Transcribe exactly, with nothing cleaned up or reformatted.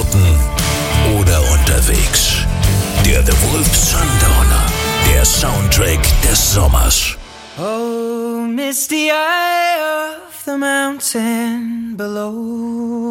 Garten oder unterwegs. Der The Wolf Sundowner, der Soundtrack des Sommers. Oh, misty eye of the mountain below.